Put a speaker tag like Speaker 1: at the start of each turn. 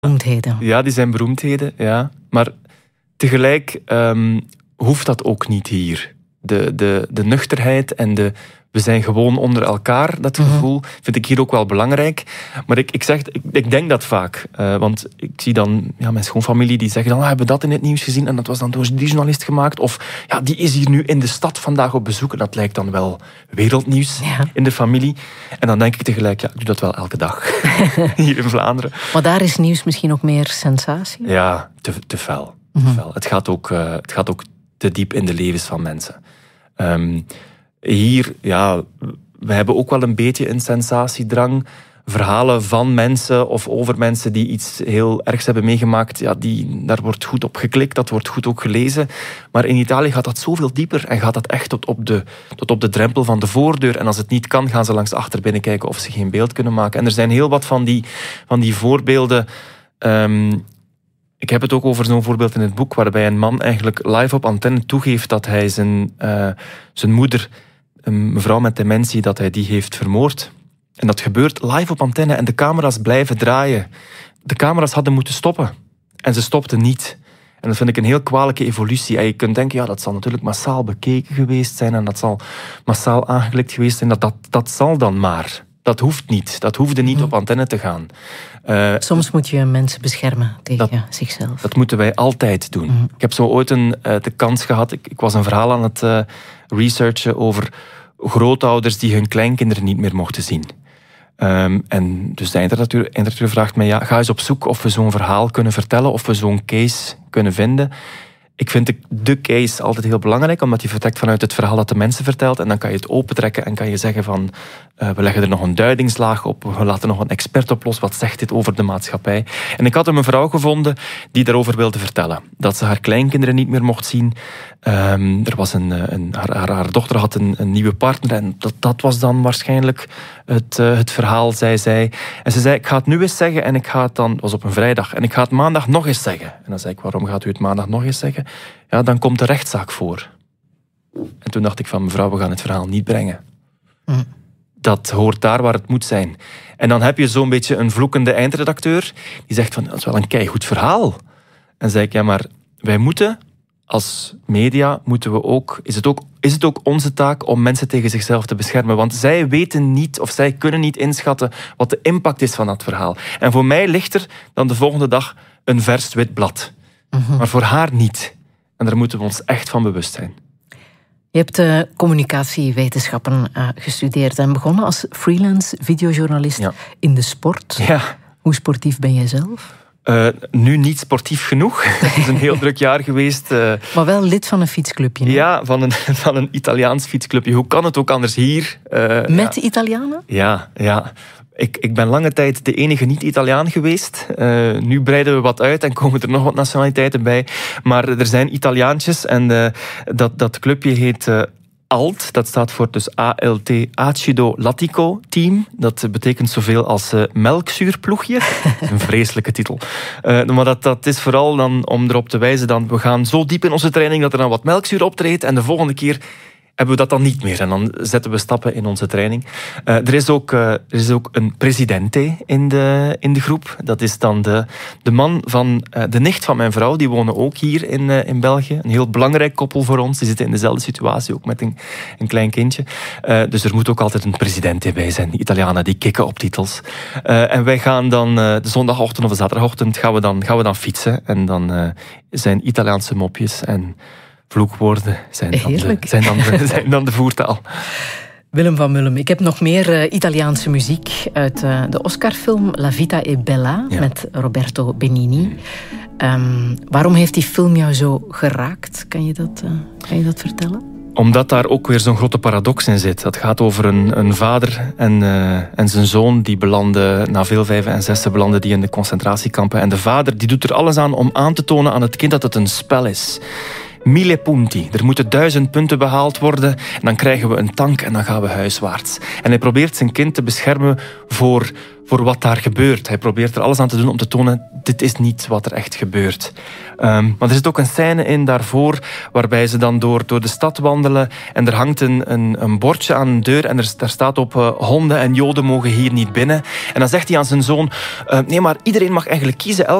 Speaker 1: Beroemdheden.
Speaker 2: Ja, die zijn beroemdheden, ja. Maar tegelijk hoeft dat ook niet hier. De nuchterheid en we zijn gewoon onder elkaar, dat gevoel, vind ik hier ook wel belangrijk. Maar ik denk dat vaak. Want ik zie dan mijn schoonfamilie die zeggen dan, hebben we dat in het nieuws gezien en dat was dan door die journalist gemaakt. Of die is hier nu in de stad vandaag op bezoek en dat lijkt dan wel wereldnieuws in de familie. En dan denk ik tegelijk, ik doe dat wel elke dag hier in Vlaanderen.
Speaker 1: Maar daar is nieuws misschien ook meer sensatie?
Speaker 2: Ja, te fel. Het gaat ook te diep in de levens van mensen. Hier, we hebben ook wel een beetje een sensatiedrang. Verhalen van mensen of over mensen die iets heel ergs hebben meegemaakt, daar wordt goed op geklikt, dat wordt goed ook gelezen. Maar in Italië gaat dat zoveel dieper en gaat dat echt tot op de drempel van de voordeur. En als het niet kan, gaan ze langs de achterbinnen kijken of ze geen beeld kunnen maken. En er zijn heel wat van die voorbeelden. Ik heb het ook over zo'n voorbeeld in het boek, waarbij een man eigenlijk live op antenne toegeeft dat hij zijn moeder, een mevrouw met dementie, dat hij die heeft vermoord. En dat gebeurt live op antenne en de camera's blijven draaien. De camera's hadden moeten stoppen. En ze stopten niet. En dat vind ik een heel kwalijke evolutie. En je kunt denken, dat zal natuurlijk massaal bekeken geweest zijn en dat zal massaal aangeklikt geweest zijn. Dat zal dan maar. Dat hoeft niet. Dat hoefde niet op antenne te gaan.
Speaker 1: Soms moet je mensen beschermen tegen zichzelf.
Speaker 2: Dat moeten wij altijd doen. Ik heb zo ooit de kans gehad. Ik was een verhaal aan het researchen over grootouders die hun kleinkinderen niet meer mochten zien. En dus de eindredacteur vraagt mij, ga eens op zoek of we zo'n verhaal kunnen vertellen, of we zo'n case kunnen vinden. Ik vind de case altijd heel belangrijk, omdat je vertrekt vanuit het verhaal dat de mensen vertelt. En dan kan je het opentrekken en kan je zeggen van, we leggen er nog een duidingslaag op, we laten nog een expert op los, wat zegt dit over de maatschappij? En ik had een mevrouw gevonden die daarover wilde vertellen. Dat ze haar kleinkinderen niet meer mocht zien. Er was haar dochter had een nieuwe partner en dat was dan waarschijnlijk het verhaal, zei zij. En ze zei, ik ga het nu eens zeggen en ik ga het dan, het was op een vrijdag, en ik ga het maandag nog eens zeggen. En dan zei ik, waarom gaat u het maandag nog eens zeggen? Ja, dan komt de rechtszaak voor. En toen dacht ik van, mevrouw, we gaan het verhaal niet brengen. Dat hoort daar waar het moet zijn. En dan heb je zo'n beetje een vloekende eindredacteur die zegt van, dat is wel een keigoed verhaal. En zei ik, maar wij moeten, als media, is het ook onze taak om mensen tegen zichzelf te beschermen. Want zij weten niet, of zij kunnen niet inschatten wat de impact is van dat verhaal. En voor mij ligt er dan de volgende dag een vers wit blad. Maar voor haar niet. En daar moeten we ons echt van bewust zijn.
Speaker 1: Je hebt communicatiewetenschappen gestudeerd en begonnen als freelance videojournalist in de sport.
Speaker 2: Ja.
Speaker 1: Hoe sportief ben jij zelf?
Speaker 2: Nu niet sportief genoeg. Het is een heel druk jaar geweest.
Speaker 1: Maar wel lid van een fietsclubje. Nee?
Speaker 2: Ja, van een Italiaans fietsclubje. Hoe kan het ook anders hier?
Speaker 1: Met Italianen?
Speaker 2: Ja. Ik ben lange tijd de enige niet-Italiaan geweest. Nu breiden we wat uit en komen er nog wat nationaliteiten bij. Maar er zijn Italiaantjes en dat clubje heet ALT. Dat staat voor dus ALT, Acido Latico Team. Dat betekent zoveel als melkzuurploegje. Dat is een vreselijke titel. Maar dat is vooral dan om erop te wijzen dat we gaan zo diep in onze training dat er dan wat melkzuur optreedt en de volgende keer hebben we dat dan niet meer. En dan zetten we stappen in onze training. Er is ook een presidente in de groep. Dat is dan de man van de nicht van mijn vrouw. Die wonen ook hier in België. Een heel belangrijk koppel voor ons. Die zitten in dezelfde situatie, ook met een klein kindje. Dus er moet ook altijd een presidente bij zijn. De Italianen die kikken op titels. En wij gaan dan de zondagochtend of de zaterdagochtend gaan we dan fietsen. En dan zijn Italiaanse mopjes en vloekwoorden zijn dan de voertaal.
Speaker 1: Willem van Mullem, ik heb nog meer Italiaanse muziek uit de Oscarfilm La Vita è Bella met Roberto Benigni. Waarom heeft die film jou zo geraakt? Kan je dat vertellen?
Speaker 2: Omdat daar ook weer zo'n grote paradox in zit. Dat gaat over een vader en zijn zoon die belanden, na veel vijven en zessen belanden die in de concentratiekampen. En de vader die doet er alles aan om aan te tonen aan het kind dat het een spel is. 1000 punti. Er moeten 1000 punten behaald worden. En dan krijgen we een tank en dan gaan we huiswaarts. En hij probeert zijn kind te beschermen voor wat daar gebeurt. Hij probeert er alles aan te doen om te tonen, dit is niet wat er echt gebeurt. Maar er zit ook een scène in daarvoor, waarbij ze dan door de stad wandelen en er hangt een bordje aan een deur en daar staat op honden en Joden mogen hier niet binnen. En dan zegt hij aan zijn zoon, nee, maar iedereen mag eigenlijk kiezen.